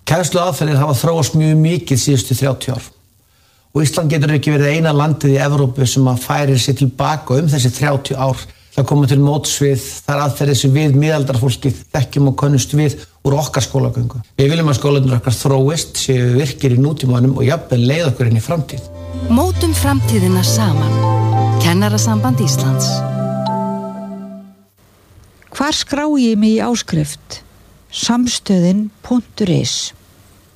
Kennsluaðferðir hafa þróast mjög mikið síðustu 30 ár. Og Ísland getur ekki verið eina landið í Evrópu sem að færir sig tilbaka þessi 30 ár. Það koma til móts við þær aðferðir sem við miðaldarfólkið þekkjum og könnumst við úr okkar skólagöngu. Við viljum að skólarnir okkar þróist, séu virkir í nútímanum og jafnvel leiða okkur inn í framtíð. Mótum framtíðina saman. Kennarasamband Íslands. Hvar skrái ég mig í áskrift? Samstöðin.is